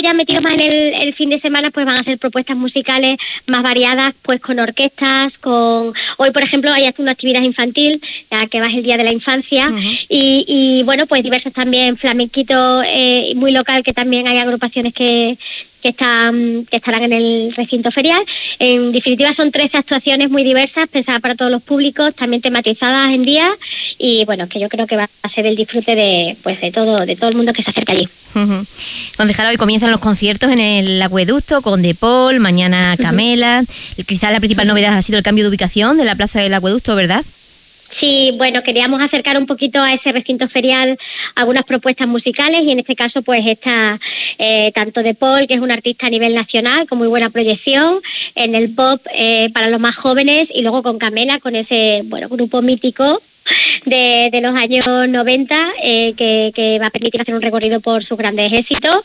ya metidos más en el fin de semana, pues van a ser propuestas musicales más variadas, pues con orquestas, hoy por ejemplo hay una actividad infantil, ya que va el Día de la Infancia, y bueno, pues diversos también flamenquitos, muy local, que también hay agrupaciones que estarán en el recinto ferial. En definitiva son 13 actuaciones muy diversas, pensadas para todos los públicos, también tematizadas en día, y bueno, que yo creo que va a ser el disfrute de todo el mundo que se acerca allí. Concejala, hoy comienzan los conciertos en el Acueducto con De Paul, mañana Camela. Quizás la principal novedad ha sido el cambio de ubicación de la Plaza del Acueducto, ¿verdad? Sí, bueno, queríamos acercar un poquito a ese recinto ferial algunas propuestas musicales, y en este caso pues está tanto De Paul, que es un artista a nivel nacional con muy buena proyección en el pop para los más jóvenes, y luego con Camela, con ese grupo mítico de los años 90, que va a permitir hacer un recorrido por sus grandes éxitos.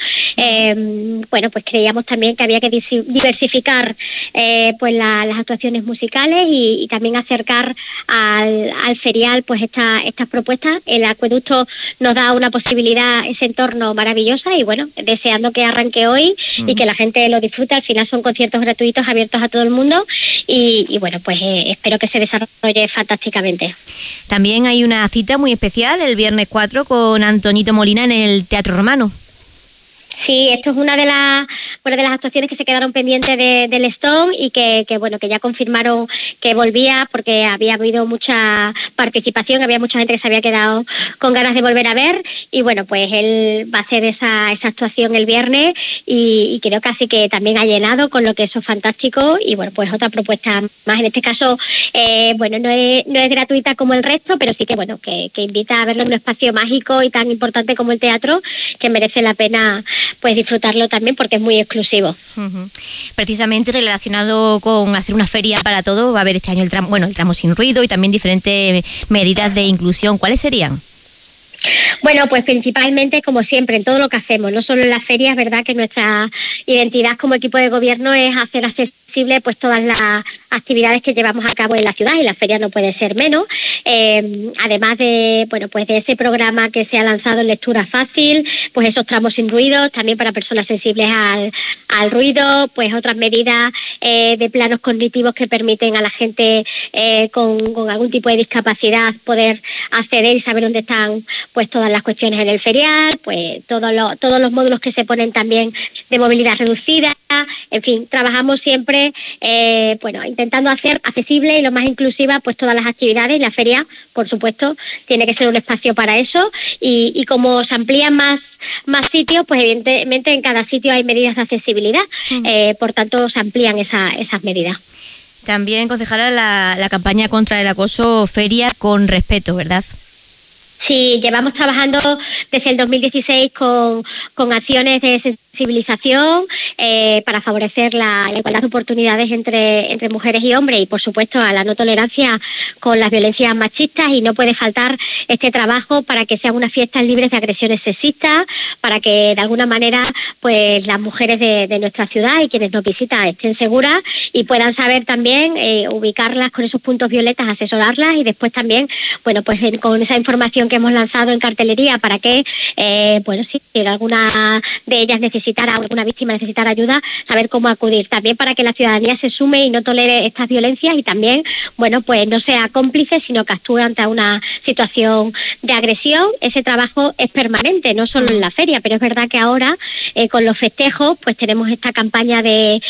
Pues creíamos también que había que diversificar pues las actuaciones musicales y también acercar al ferial pues estas propuestas. El Acueducto nos da una posibilidad, ese entorno maravilloso, y bueno, deseando que arranque hoy y que la gente lo disfrute. Al final son conciertos gratuitos abiertos a todo el mundo, y bueno, pues espero que se desarrolle fantásticamente. También hay una cita muy especial el viernes 4 con Antoñito Molina en el Teatro Romano. Sí, esto es una de las actuaciones que se quedaron pendientes del Stone, y que ya confirmaron que volvía, porque había habido mucha participación, había mucha gente que se había quedado con ganas de volver a ver, y bueno, pues él va a hacer esa actuación el viernes, y creo casi que también ha llenado, con lo que eso es fantástico. Y bueno, pues otra propuesta más, en este caso no es gratuita como el resto, pero sí que invita a verlo en un espacio mágico y tan importante como el teatro, que merece la pena pues disfrutarlo también, porque es muy exclusivo. Precisamente relacionado con hacer una feria para todo, va a haber este año el tramo sin ruido, y también diferentes medidas de inclusión. ¿Cuáles serían? Bueno, pues principalmente, como siempre, en todo lo que hacemos, no solo en las ferias, verdad que nuestra identidad como equipo de gobierno es hacer accesible pues todas las actividades que llevamos a cabo en la ciudad, y la feria no puede ser menos. Además de de ese programa que se ha lanzado en lectura fácil, pues esos tramos sin ruido, también para personas sensibles al ruido, pues otras medidas de planos cognitivos que permiten a la gente con algún tipo de discapacidad poder acceder y saber dónde están pues todas las cuestiones en el ferial, pues todos los módulos que se ponen también de movilidad reducida. En fin, trabajamos siempre intentando hacer accesible y lo más inclusiva pues todas las actividades. La feria, por supuesto, tiene que ser un espacio para eso, y como se amplían más sitios, pues evidentemente en cada sitio hay medidas de accesibilidad, por tanto se amplían esas medidas. También, concejala, la campaña contra el acoso, feria con respeto, ¿verdad? Sí, llevamos trabajando desde el 2016 con acciones de sensibilización para favorecer la igualdad de oportunidades entre mujeres y hombres, y por supuesto a la no tolerancia con las violencias machistas, y no puede faltar este trabajo para que sean unas fiestas libres de agresiones sexistas, para que de alguna manera pues las mujeres de nuestra ciudad y quienes nos visitan estén seguras y puedan saber también ubicarlas con esos puntos violetas, asesorarlas, y después también con esa información que hemos lanzado en cartelería, para que si alguna de ellas necesitara, alguna víctima necesitara ayuda, saber cómo acudir. También para que la ciudadanía se sume y no tolere estas violencias, y también no sea cómplice, sino que actúe ante una situación de agresión. Ese trabajo es permanente, no solo en la feria, pero es verdad que ahora con los festejos pues tenemos esta campaña de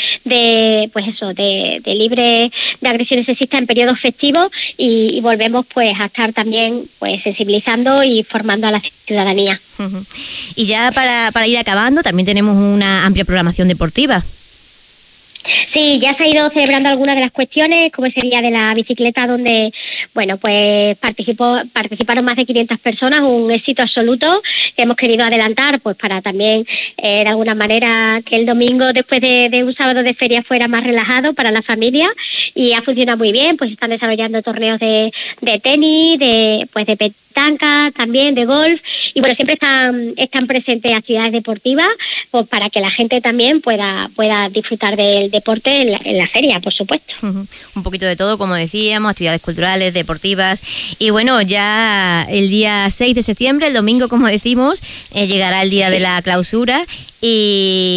libre de agresiones sexistas en periodos festivos, y volvemos pues a estar también pues sensibilizando y formando a la ciudadanía. Y ya para ir acabando, también tenemos una amplia programación deportiva. Sí, ya se ha ido celebrando algunas de las cuestiones, como ese día de la bicicleta, donde participaron más de 500 personas, un éxito absoluto que hemos querido adelantar pues para también de alguna manera que el domingo, después de un sábado de feria, fuera más relajado para la familia, y ha funcionado muy bien. Pues están desarrollando torneos de tenis, de petanca, también de golf, y siempre están presentes actividades deportivas pues para que la gente también pueda disfrutar del deporte en la feria, por supuesto. Un poquito de todo, como decíamos, actividades culturales, deportivas, y bueno, ya el día 6 de septiembre, el domingo, como decimos, llegará el día de la clausura, y